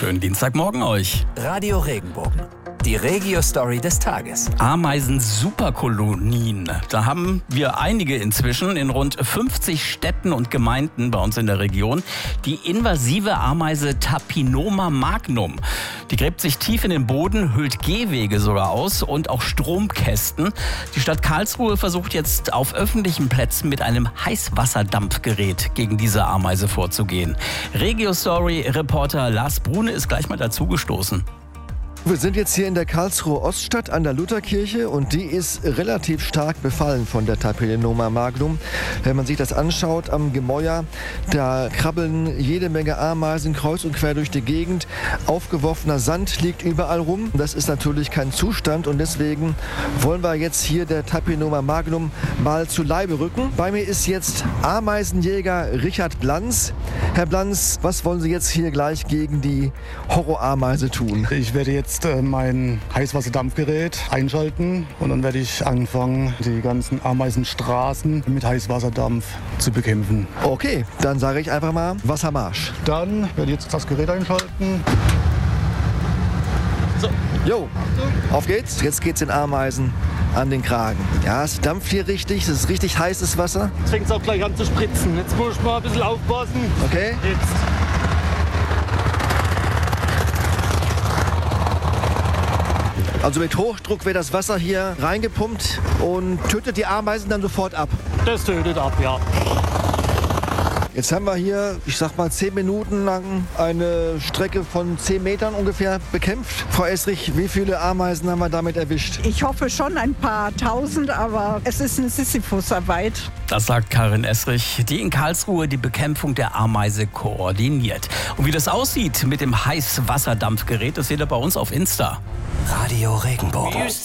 Schönen Dienstagmorgen euch. Radio Regenbogen. Die Regio-Story des Tages. Ameisen-Superkolonien. Da haben wir einige inzwischen in rund 50 Städten und Gemeinden bei uns in der Region. Die invasive Ameise Tapinoma magnum. Die gräbt sich tief in den Boden, hüllt Gehwege sogar aus und auch Stromkästen. Die Stadt Karlsruhe versucht jetzt auf öffentlichen Plätzen mit einem Heißwasserdampfgerät gegen diese Ameise vorzugehen. Regio-Story-Reporter Lars Brune ist gleich mal dazugestoßen. Wir sind jetzt hier in der Karlsruher Oststadt an der Lutherkirche und die ist relativ stark befallen von der Tapinoma magnum. Wenn man sich das anschaut am Gemäuer, da krabbeln jede Menge Ameisen kreuz und quer durch die Gegend. Aufgeworfener Sand liegt überall rum. Das ist natürlich kein Zustand und deswegen wollen wir jetzt hier der Tapinoma magnum mal zu Leibe rücken. Bei mir ist jetzt Ameisenjäger Richard Blanz. Herr Blanz, was wollen Sie jetzt hier gleich gegen die Horrorameise tun? Ich werde jetzt mein Heißwasserdampfgerät einschalten und dann werde ich anfangen, die ganzen Ameisenstraßen mit Heißwasserdampf zu bekämpfen. Okay, dann sage ich einfach mal Wassermarsch. Dann werde ich jetzt das Gerät einschalten. So. Jo, auf geht's. Jetzt geht's den Ameisen an den Kragen. Ja, es dampft hier richtig, es ist richtig heißes Wasser. Jetzt fängt es auch gleich an zu spritzen. Jetzt muss ich mal ein bisschen aufpassen. Okay. Jetzt. Also mit Hochdruck wird das Wasser hier reingepumpt und tötet die Ameisen dann sofort ab. Das tötet ab, ja. Jetzt haben wir hier, ich sag mal 10 Minuten lang eine Strecke von 10 Metern ungefähr bekämpft. Frau Esrich, wie viele Ameisen haben wir damit erwischt? Ich hoffe schon ein paar tausend, aber es ist eine Sisyphusarbeit. Das sagt Karin Esrich, die in Karlsruhe die Bekämpfung der Ameise koordiniert. Und wie das aussieht mit dem Heißwasserdampfgerät, das seht ihr bei uns auf Insta. Radio Regenbogen.